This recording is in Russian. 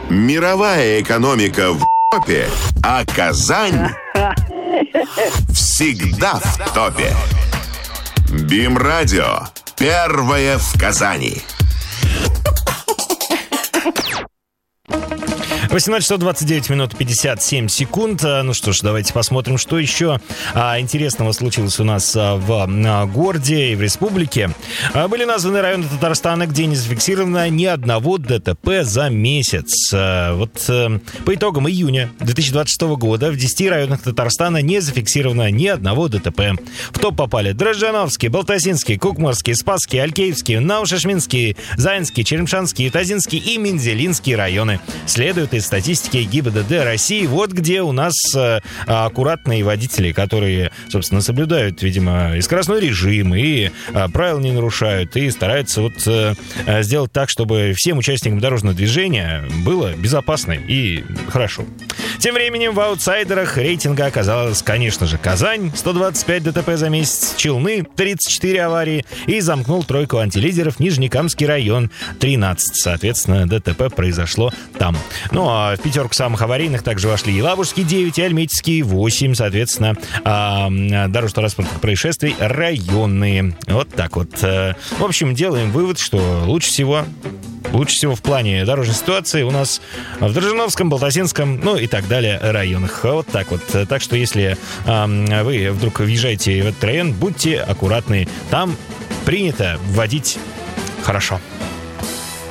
Мировая экономика в топе, а Казань всегда в топе. БИМ-радио. Первое в Казани. 18 часов 29 минут 57 секунд. Ну что ж, давайте посмотрим, что еще интересного случилось у нас в городе и в республике. Были названы районы Татарстана, где не зафиксировано ни одного ДТП за месяц. Вот по итогам июня 2026 года в 10 районах Татарстана не зафиксировано ни одного ДТП. В топ попали Дрожжановский, Балтасинский, Кукмарский, Спасский, Алькеевский, Наушашминский, Заинский, Черемшанский, Тазинский и Мензелинский районы. Следует из статистики ГИБДД России, вот где у нас аккуратные водители, которые, собственно, соблюдают, видимо, и скоростной режим, и правил не нарушают, и стараются вот сделать так, чтобы всем участникам дорожного движения было безопасно и хорошо. Тем временем в аутсайдерах рейтинга оказалась, конечно же, Казань, 125 ДТП за месяц, Челны, 34 аварии, и замкнул тройку антилидеров Нижнекамский район, 13, соответственно, ДТП произошло там. Ну, а в пятерку самых аварийных также вошли Елабужский 9 и Альметьевский 8, соответственно, дорожно-транспортных происшествий районные. Вот так вот. В общем, делаем вывод, что лучше всего в плане дорожной ситуации у нас в Дрожжановском, Балтасинском, ну и так далее районах. Вот так вот. Так что, если вы вдруг въезжаете в этот район, будьте аккуратны. Там принято водить хорошо.